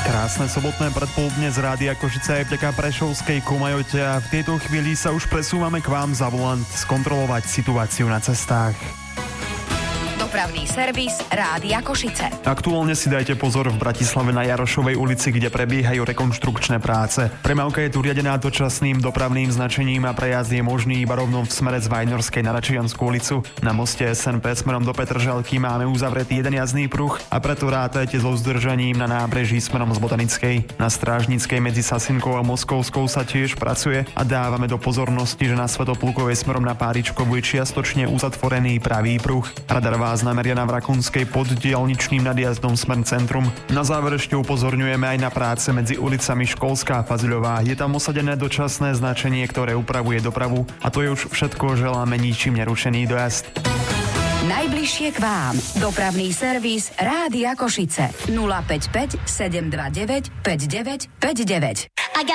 Krásne sobotné predpoludne z Rádia Košice aj vďaka prešovskej Kumajote a v tejto chvíli sa už presúvame k vám za volant skontrolovať situáciu na cestách. Dopravný servis Rádia Košice. Aktuálne si dajte pozor v Bratislave na Jarošovej ulici, kde prebiehajú rekonštrukčné práce. Premávka je tu riadená dočasným dopravným značením a prejazd je možný iba rovno v smere z Vajnorskej na Račianskú ulicu. Na moste SNP smerom do Petržalky máme uzavretý jeden jazdný pruh a preto rátajte so zdržaním na nábreží smerom z Botanickej. Na Strážnickej medzi Sasinkou a Moskovskou sa tiež pracuje a dávame do pozornosti, že na Svätoplukovej smerom na Páričkovú je čiastočne uzatvorený pravý pruh. Radar vás nameria na Vrakunskej pod diaľničným nadjazdom smer centrum. Na záver ešte upozorňujeme aj na práce medzi ulicami Školská a Faziľová. Je tam osadené dočasné značenie, ktoré upravuje dopravu. A to je už všetko, želáme ničím nerušený dojazd. Najbližšie k vám. Dopravný servis Rádia Košice. 055 729 5959.